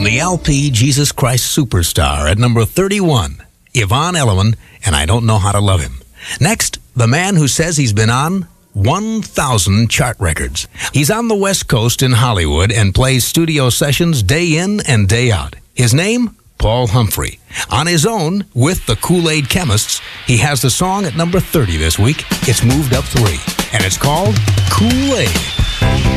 the LP Jesus Christ Superstar at number 31, Yvonne Elliman, and I Don't Know How to Love Him. Next, the man who says he's been on 1,000 chart records. He's on the West Coast in Hollywood and plays studio sessions day in and day out. His name? Paul Humphrey. On his own, with the Kool-Aid Chemists, he has the song at number 30 this week. It's moved up 3, and it's called Kool-Aid.